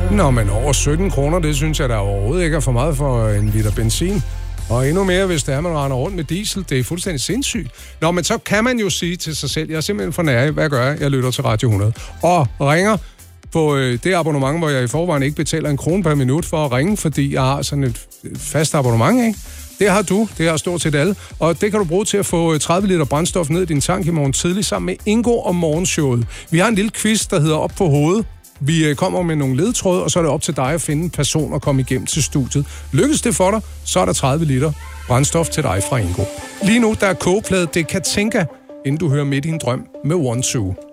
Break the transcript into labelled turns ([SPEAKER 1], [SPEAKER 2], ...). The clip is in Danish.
[SPEAKER 1] Nå, men over 17 kroner, det synes jeg da overhovedet ikke er for meget for en liter benzin. Og endnu mere, hvis det er, man render rundt med diesel. Det er fuldstændig sindssygt. Nå, men så kan man jo sige til sig selv, jeg er simpelthen for nær. Hvad gør jeg? Jeg lytter til Radio 100. Og ringer på det abonnement, hvor jeg i forvejen ikke betaler 1 krone per minut for at ringe, fordi jeg har sådan et fast abonnement, ikke? Det har du, det har stort set alle. Og det kan du bruge til at få 30 liter brændstof ned i din tank i morgen tidlig sammen med Ingo og morgenshowet. Vi har en lille quiz, der hedder Op på hovedet. Vi kommer med nogle ledtråde, og så er det op til dig at finde en person og komme igennem til studiet. Lykkes det for dig, så er der 30 liter brændstof til dig fra Ingo. Lige nu, der er kogeplade Det Katinka, inden du hører Midt i en drøm med One Two.